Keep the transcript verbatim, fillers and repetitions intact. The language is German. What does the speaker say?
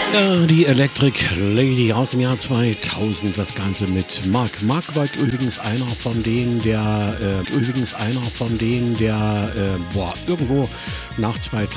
Ja, die Electric Lady aus dem Jahr zweitausend, das Ganze mit Mark. Mark war übrigens einer von denen, der, äh, übrigens einer von denen, der, äh, boah, irgendwo nach zweitausend